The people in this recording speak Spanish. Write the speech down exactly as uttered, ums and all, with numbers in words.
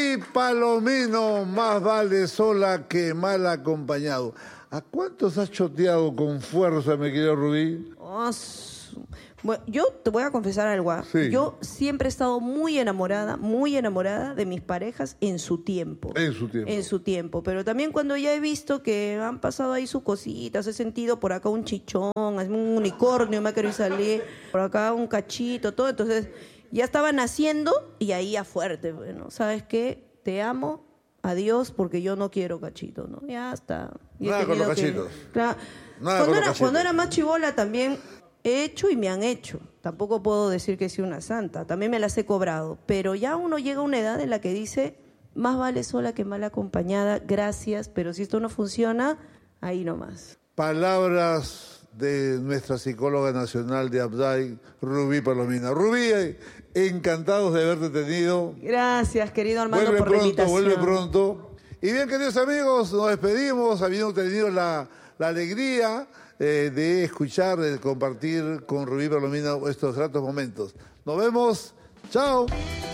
Rubí Palomino, más vale sola que mal acompañado. ¿A cuántos has choteado con fuerza, mi querido Rubí? Oh, bueno, yo te voy a confesar algo. Sí. Yo siempre he estado muy enamorada, muy enamorada de mis parejas en su tiempo. En su tiempo. En su tiempo. Pero también cuando ya he visto que han pasado ahí sus cositas, he sentido por acá un chichón, un unicornio me ha querido salir, por acá un cachito, todo. Entonces ya estaba naciendo y ahí a fuerte. Bueno, ¿sabes qué? Te amo. Adiós, porque yo no quiero cachito, ¿no? Ya está. Nada con los cachitos. Que, claro, Nada cuando, con era, los cachitos. cuando era más chibola también he hecho y me han hecho. Tampoco puedo decir que soy una santa. También me las he cobrado. Pero ya uno llega a una edad en la que dice, más vale sola que mal acompañada. Gracias, pero si esto no funciona, ahí nomás. Palabras de nuestra psicóloga nacional de Abday, Rubí Palomino. Rubí, encantados de haberte tenido. Gracias, querido Armando, vuelve por pronto, la invitación. Vuelve pronto. Y bien, queridos amigos, nos despedimos, habiendo tenido la, la alegría eh, de escuchar, de compartir con Rubí Palomino estos gratos momentos. Nos vemos. Chao.